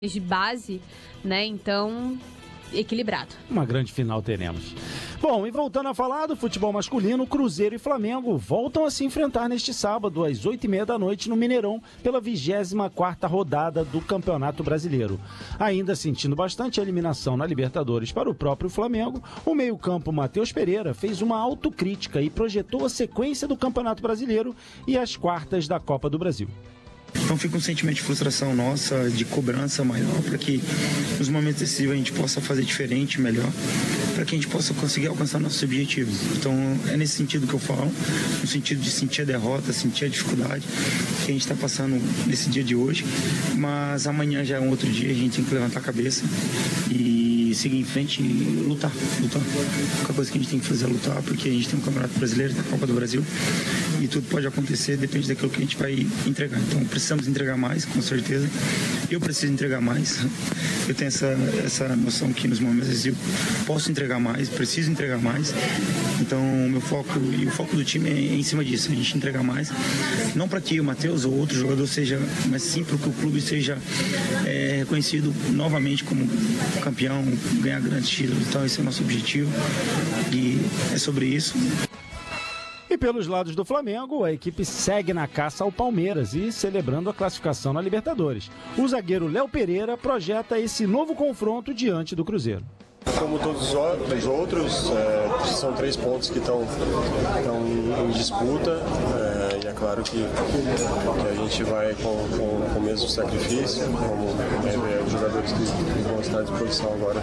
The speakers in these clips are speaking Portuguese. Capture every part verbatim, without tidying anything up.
de base, né? Então, equilibrado. Uma grande final teremos. Bom, e voltando a falar do futebol masculino, Cruzeiro e Flamengo voltam a se enfrentar neste sábado, às oito e meia da noite, no Mineirão, pela vigésima quarta rodada do Campeonato Brasileiro. Ainda sentindo bastante a eliminação na Libertadores para o próprio Flamengo, o meio-campo Matheus Pereira fez uma autocrítica e projetou a sequência do Campeonato Brasileiro e as quartas da Copa do Brasil. Então fica um sentimento de frustração nossa, de cobrança maior, para que nos momentos decisivos a gente possa fazer diferente, melhor, para que a gente possa conseguir alcançar nossos objetivos. Então é nesse sentido que eu falo, no sentido de sentir a derrota, sentir a dificuldade que a gente está passando nesse dia de hoje, mas amanhã já é um outro dia, a gente tem que levantar a cabeça e seguir em frente e lutar, lutar. A única coisa que a gente tem que fazer é lutar, porque a gente tem um Campeonato Brasileiro, tem a Copa do Brasil, e tudo pode acontecer, depende daquilo que a gente vai entregar. Então precisamos entregar mais, com certeza. Eu preciso entregar mais. Eu tenho essa, essa noção que nos momentos decisivos posso entregar mais, preciso entregar mais. Então o meu foco e o foco do time é em cima disso, a gente entregar mais. Não para que o Matheus ou outro jogador seja, mas sim para que o clube seja é, reconhecido novamente como campeão, ganhar grandes títulos. Então esse é o nosso objetivo e é sobre isso. E pelos lados do Flamengo, a equipe segue na caça ao Palmeiras e celebrando a classificação na Libertadores. O zagueiro Léo Pereira projeta esse novo confronto diante do Cruzeiro. Como todos os outros, é, são três pontos que estão em disputa, é, e é claro que, que a gente vai com, com, com o mesmo sacrifício, como é, é, os jogadores que, que vão estar à disposição agora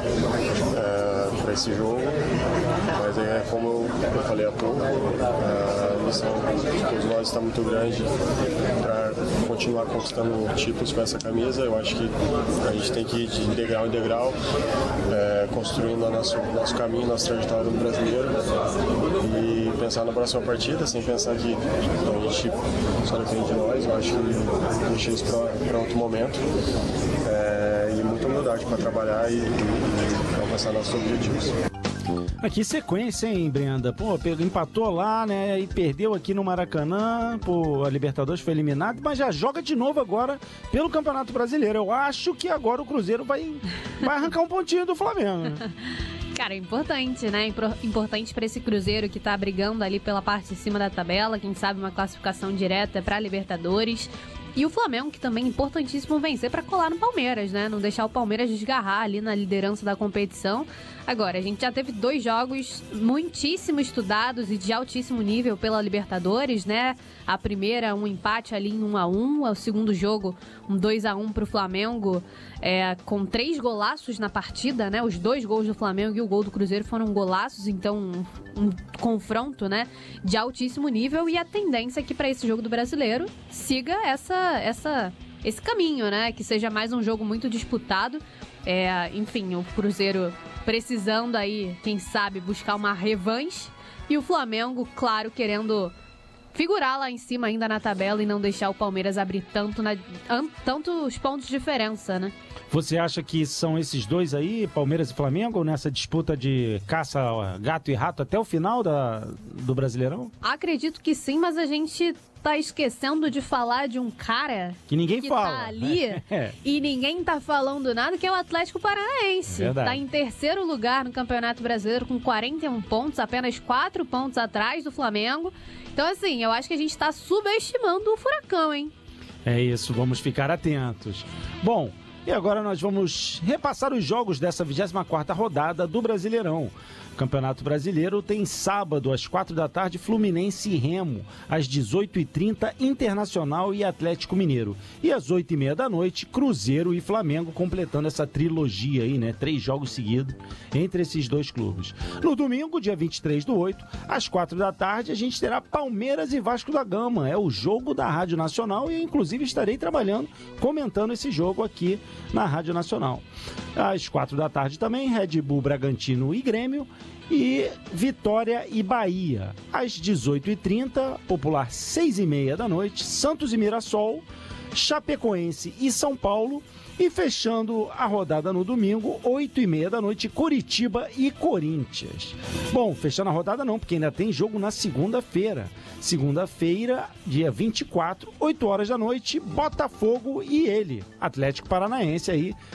é, para esse jogo, mas é como eu falei há pouco, a missão de todos nós está muito grande para continuar conquistando títulos com essa camisa. Eu acho que a gente tem que ir de degrau em degrau, é, construindo o nosso, nosso caminho, nossa trajetória do brasileiro e pensar na próxima partida, sem pensar que a gente só depende de nós. Eu acho que deixar isso para outro momento, é, e muita humildade para trabalhar e, e, e alcançar nossos objetivos. Aqui sequência, hein, Brenda? Pô, empatou lá, né, e perdeu aqui no Maracanã, pô, a Libertadores foi eliminado, mas já joga de novo agora pelo Campeonato Brasileiro. Eu acho que agora o Cruzeiro vai, vai arrancar um pontinho do Flamengo. Cara, importante, né? Importante para esse Cruzeiro que tá brigando ali pela parte de cima da tabela, quem sabe uma classificação direta para Libertadores. E o Flamengo, que também é importantíssimo vencer para colar no Palmeiras, né? Não deixar o Palmeiras desgarrar ali na liderança da competição. Agora, a gente já teve dois jogos muitíssimo estudados e de altíssimo nível pela Libertadores, né? A primeira, um empate ali em um a um. O segundo jogo, um dois a um pro Flamengo, é, com três golaços na partida, né? Os dois gols do Flamengo e o gol do Cruzeiro foram golaços, então um, um confronto, né? De altíssimo nível. E a tendência é que para esse jogo do Brasileiro siga essa, essa, esse caminho, né? Que seja mais um jogo muito disputado. É, enfim, o Cruzeiro precisando aí, quem sabe, buscar uma revanche. E o Flamengo, claro, querendo figurar lá em cima ainda na tabela e não deixar o Palmeiras abrir tanto na, tantos pontos de diferença, né? Você acha que são esses dois aí, Palmeiras e Flamengo, nessa disputa de caça gato e rato até o final da, do Brasileirão? Acredito que sim, mas a gente tá esquecendo de falar de um cara que ninguém que fala. Tá ali é. E ninguém tá falando nada, que é o Atlético Paranaense. Verdade. Tá em terceiro lugar no Campeonato Brasileiro com quarenta e um pontos, apenas quatro pontos atrás do Flamengo. Então, assim, eu acho que a gente tá subestimando o Furacão, hein? É isso, vamos ficar atentos. Bom, e agora nós vamos repassar os jogos dessa vigésima quarta rodada do Brasileirão. O Campeonato Brasileiro tem sábado, às quatro da tarde, Fluminense e Remo. Às dezoito e trinta, Internacional e Atlético Mineiro. E às oito e meia da noite, Cruzeiro e Flamengo, completando essa trilogia aí, né? Três jogos seguidos entre esses dois clubes. No domingo, dia vinte e três do oito, às quatro da tarde, a gente terá Palmeiras e Vasco da Gama. É o jogo da Rádio Nacional e, inclusive, estarei trabalhando, comentando esse jogo aqui na Rádio Nacional. Às quatro da tarde também, Red Bull, Bragantino e Grêmio. E Vitória e Bahia. Às dezoito e trinta, popular seis e meia da noite, Santos e Mirassol, Chapecoense e São Paulo. E fechando a rodada no domingo, oito e meia da noite, Coritiba e Corinthians. Bom, fechando a rodada não, porque ainda tem jogo na segunda-feira. Segunda-feira, dia vinte e quatro, oito horas da noite, Botafogo e ele, Atlético Paranaense aí,